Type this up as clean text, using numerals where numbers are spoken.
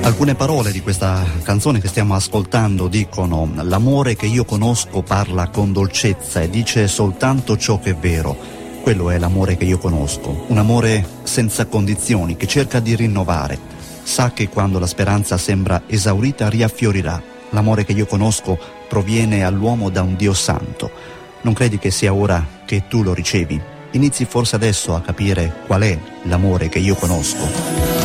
Alcune parole di questa canzone che stiamo ascoltando dicono: l'amore che io conosco parla con dolcezza e dice soltanto ciò che è vero. Quello è l'amore che io conosco, un amore senza condizioni che cerca di rinnovare. Sa che quando la speranza sembra esaurita riaffiorirà. L'amore che io conosco proviene all'uomo da un Dio santo. Non credi che sia ora che tu lo ricevi? Inizi forse adesso a capire qual è l'amore che io conosco.